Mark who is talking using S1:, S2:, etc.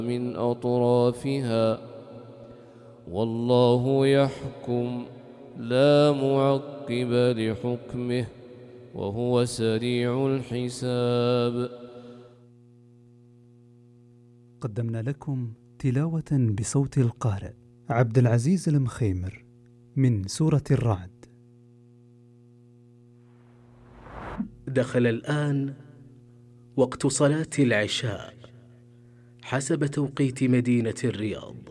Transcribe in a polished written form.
S1: من أطرافها والله يحكم لا معقب لحكمه وهو سريع الحساب.
S2: قدمنا لكم تلاوة بصوت القارئ عبد العزيز المخيمر من سورة الرعد.
S3: دخل الآن وقت صلاة العشاء حسب توقيت مدينة الرياض.